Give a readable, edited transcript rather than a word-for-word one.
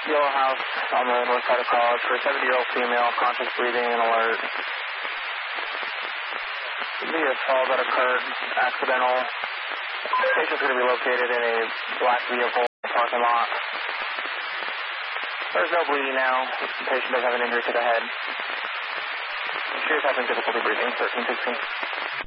Yellow House on the north side of College for a 70-year-old female, conscious breathing and alert. The assault that occurred, accidental. Patient's going to be located in a black vehicle parking lot. There's no bleeding now. The patient does have an injury to the head. She is having difficulty breathing, 1316.